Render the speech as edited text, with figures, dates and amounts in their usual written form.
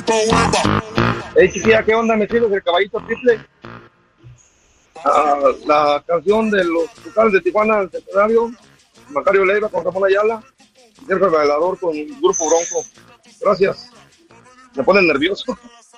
Hey, chiquilla, ¿qué onda? ¿Me sirves el caballito triple? La canción de los Tucanes de Tijuana, el centenario, Macario Leiva con Ramón Ayala, Sergio Bailador con Grupo Bronco. Gracias. Me ponen nervioso.